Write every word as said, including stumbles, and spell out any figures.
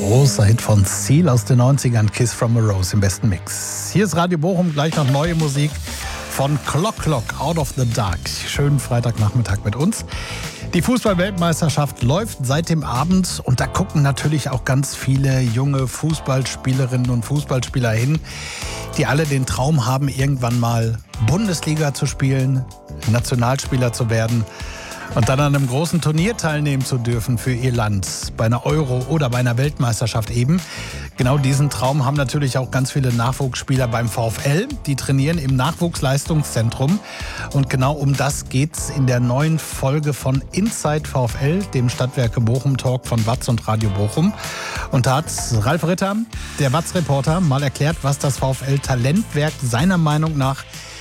Großer Hit von Seal aus den neunzigern, Kiss from a Rose im besten Mix. Hier ist Radio Bochum, gleich noch neue Musik von Clock Clock, Out of the Dark. Schönen Freitagnachmittag mit uns. Die Fußball-Weltmeisterschaft läuft seit dem Abend und da gucken natürlich auch ganz viele junge Fußballspielerinnen und Fußballspieler hin, die alle den Traum haben, irgendwann mal Bundesliga zu spielen, Nationalspieler zu werden und dann an einem großen Turnier teilnehmen zu dürfen für ihr Land, bei einer Euro- oder bei einer Weltmeisterschaft eben. Genau diesen Traum haben natürlich auch ganz viele Nachwuchsspieler beim VfL. Die trainieren im Nachwuchsleistungszentrum. Und genau um das geht's in der neuen Folge von Inside VfL, dem Stadtwerke Bochum Talk von Watz und Radio Bochum. Und da hat Ralf Ritter, der Watz-Reporter, mal erklärt, was das VfL-Talentwerk seiner Meinung nach